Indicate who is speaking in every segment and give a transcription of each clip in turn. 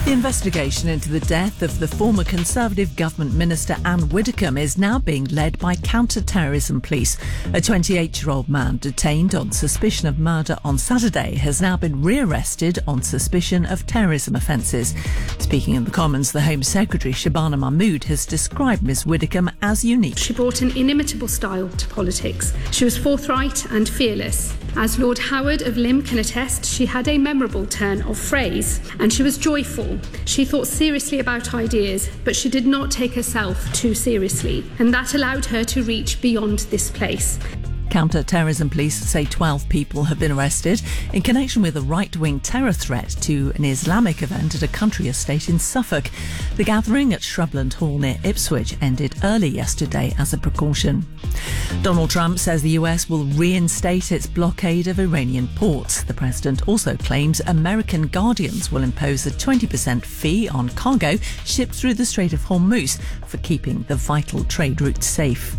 Speaker 1: The investigation into the death of the former Conservative government minister Anne Widdecombe is now being led by counter-terrorism police. A 28-year-old man detained on suspicion of murder on Saturday has now been rearrested on suspicion of terrorism offences. Speaking in the Commons, the Home Secretary Shabana Mahmood has described Ms Widdecombe as unique.
Speaker 2: She brought an inimitable style to politics. She was forthright and fearless. As Lord Howard of Lympne can attest, she had a memorable turn of phrase, and she was joyful. She thought seriously about ideas, but she did not take herself too seriously, and that allowed her to reach beyond this place.
Speaker 1: Counter-terrorism police say 12 people have been arrested in connection with a right-wing terror threat to an Islamic event at a country estate in Suffolk. The gathering at Shrubland Hall near Ipswich ended early yesterday as a precaution. Donald Trump says the US will reinstate its blockade of Iranian ports. The president also claims American guardians will impose a 20% fee on cargo shipped through the Strait of Hormuz for keeping the vital trade route safe.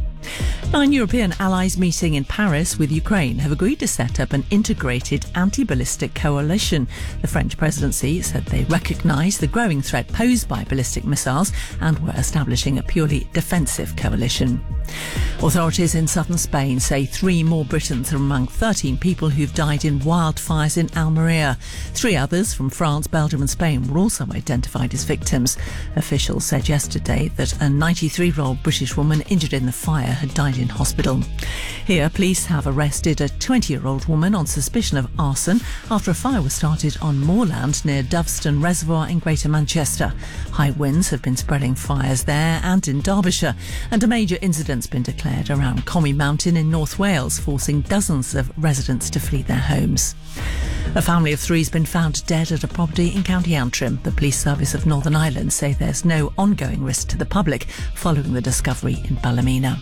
Speaker 1: 9 European allies meeting in Paris with Ukraine have agreed to set up an integrated anti-ballistic coalition. The French presidency said they recognise the growing threat posed by ballistic missiles and were establishing a purely defensive coalition. Authorities in southern Spain say 3 more Britons are among 13 people who've died in wildfires in Almeria. 3 others from France, Belgium and Spain were also identified as victims. Officials said yesterday that a 93-year-old British woman injured in the fire had died in hospital. Here, police have arrested a 20-year-old woman on suspicion of arson after a fire was started on moorland near Doveston Reservoir in Greater Manchester. High winds have been spreading fires there and in Derbyshire, and a major incident's been declared around Comey Mountain in North Wales, forcing dozens of residents to flee their homes. A family of 3 has been found dead at a property in County Antrim. The Police Service of Northern Ireland say there's no ongoing risk to the public following the discovery in Ballymena.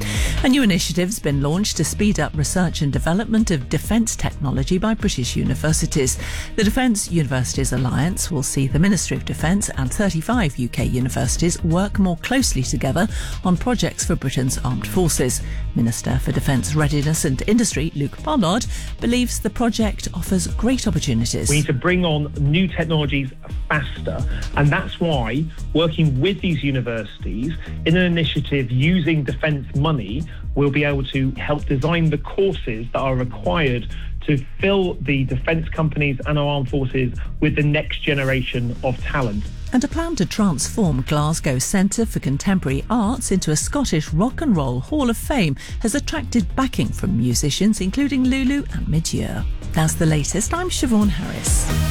Speaker 1: A new initiative has been launched to speed up research and development of defence technology by British universities. The Defence Universities Alliance will see the Ministry of Defence and 35 UK universities work more closely together on projects for Britain's armed forces. Minister for Defence Readiness and Industry, Luke Pollard, believes the project offers great opportunities.
Speaker 3: We need to bring on new technologies faster, and that's why working with these universities in an initiative using defence money, we'll be able to help design the courses that are required to fill the defence companies and our armed forces with the next generation of talent.
Speaker 1: And a plan to transform Glasgow Centre for Contemporary Arts into a Scottish Rock and Roll Hall of Fame has attracted backing from musicians including Lulu and Midyear. That's the latest. I'm Siobhan Harris.